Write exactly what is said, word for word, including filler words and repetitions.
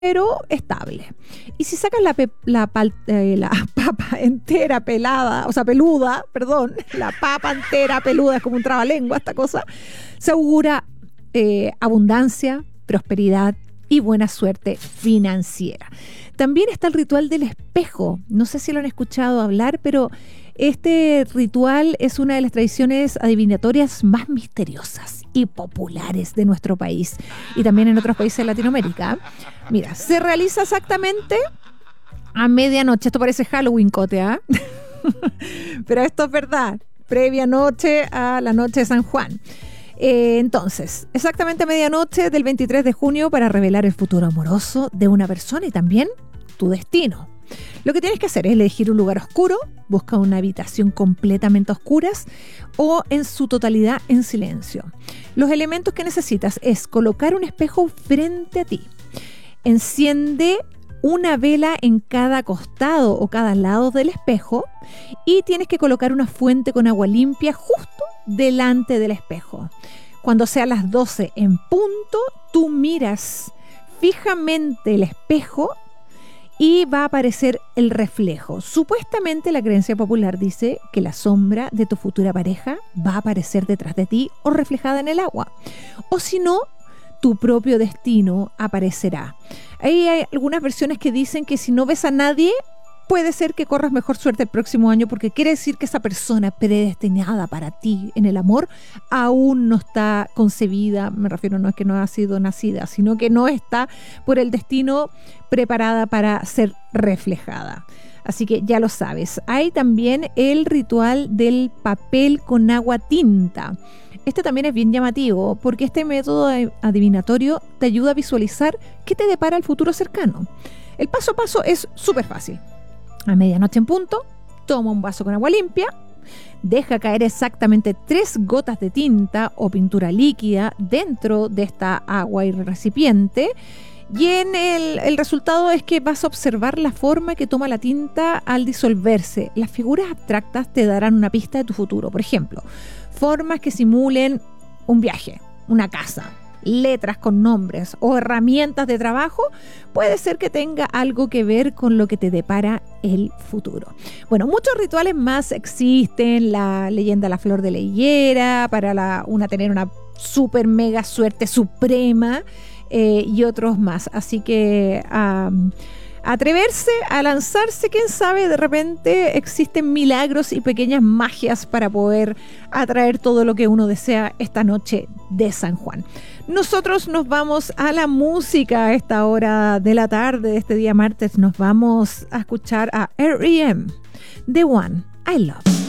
pero estable. Y si sacas la, pe- la, pal- eh, la papa entera pelada, o sea, peluda, perdón, la papa entera peluda, es como un trabalengua esta cosa, se augura eh, abundancia, prosperidad y buena suerte financiera. También está el ritual del espejo. No sé si lo han escuchado hablar, pero este ritual es una de las tradiciones adivinatorias más misteriosas y populares de nuestro país y también en otros países de Latinoamérica. Mira, se realiza exactamente a medianoche. Esto parece Halloween, cote, ¿ah? Pero esto es verdad. Previa noche a la noche de San Juan. Eh, entonces, exactamente a medianoche del veintitrés de junio para revelar el futuro amoroso de una persona y también tu destino. Lo que tienes que hacer es elegir un lugar oscuro, busca una habitación completamente a oscuras o en su totalidad en silencio. Los elementos que necesitas es colocar un espejo frente a ti. Enciende una vela en cada costado o cada lado del espejo y tienes que colocar una fuente con agua limpia justo delante del espejo. Cuando sea las doce en punto, tú miras fijamente el espejo y va a aparecer el reflejo. Supuestamente la creencia popular dice que la sombra de tu futura pareja va a aparecer detrás de ti o reflejada en el agua. O si no, tu propio destino aparecerá. Ahí hay algunas versiones que dicen que si no ves a nadie, puede ser que corras mejor suerte el próximo año, porque quiere decir que esa persona predestinada para ti en el amor aún no está concebida. Me refiero, no es que no ha sido nacida, sino que no está por el destino preparada para ser reflejada. Así que ya lo sabes. Hay también el ritual del papel con agua tinta. Este también es bien llamativo porque este método adivinatorio te ayuda a visualizar qué te depara el futuro cercano. El paso a paso es súper fácil. A medianoche en punto, toma un vaso con agua limpia, deja caer exactamente tres gotas de tinta o pintura líquida dentro de esta agua y recipiente. Y en el, el resultado es que vas a observar la forma que toma la tinta al disolverse. Las figuras abstractas te darán una pista de tu futuro. Por ejemplo, formas que simulen un viaje, una casa, letras con nombres o herramientas de trabajo, puede ser que tenga algo que ver con lo que te depara el futuro. Bueno, muchos rituales más existen, la leyenda La Flor de la Higuera, para la, una tener una super mega suerte suprema, eh, y otros más. Así que um, atreverse a lanzarse, quién sabe, de repente existen milagros y pequeñas magias para poder atraer todo lo que uno desea esta noche de San Juan. Nosotros nos vamos a la música a esta hora de la tarde de este día martes. Nos vamos a escuchar a R E M, The One I Love.